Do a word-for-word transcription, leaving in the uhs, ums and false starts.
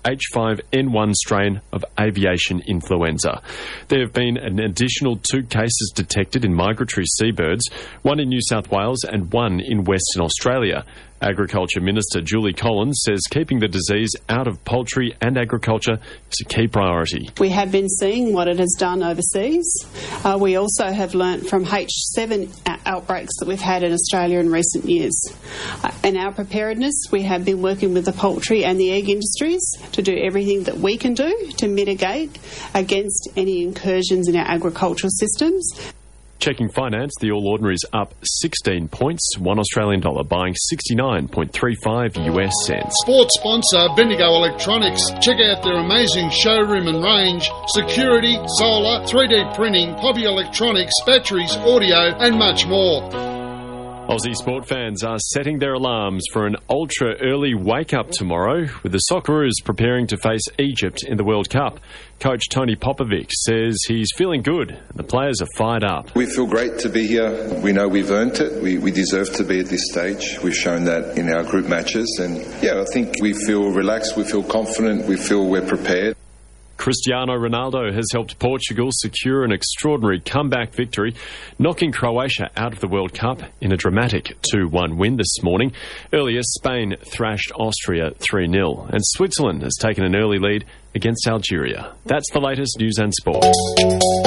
H five N one strain of aviation influenza. There have been an additional two cases detected in migratory seabirds, one in New South Wales and one in Western Australia. Agriculture Minister Julie Collins says keeping the disease out of poultry and agriculture is a key priority. We have been seeing what it has done overseas. Uh, we also have learnt from H seven outbreaks that we've had in Australia in recent years. Uh, in our preparedness, we have been working with the poultry and the egg industries to do everything that we can do to mitigate against any incursions in our agricultural systems. Checking finance, the All Ordinary's up sixteen points, one Australian dollar buying sixty-nine point three five U S cents. Sports sponsor Bendigo Electronics. Check out their amazing showroom and range, security, solar, three D printing, hobby electronics, batteries, audio and much more. Aussie sport fans are setting their alarms for an ultra-early wake-up tomorrow, with the Socceroos preparing to face Egypt in the World Cup. Coach Tony Popovic says he's feeling good and the players are fired up. We feel great to be here. We know we've earned it. We, we deserve to be at this stage. We've shown that in our group matches. And, yeah, I think we feel relaxed, we feel confident, we feel we're prepared. Cristiano Ronaldo has helped Portugal secure an extraordinary comeback victory, knocking Croatia out of the World Cup in a dramatic two one win this morning. Earlier, Spain thrashed Austria three nil, and Switzerland has taken an early lead against Algeria. That's the latest news and sport.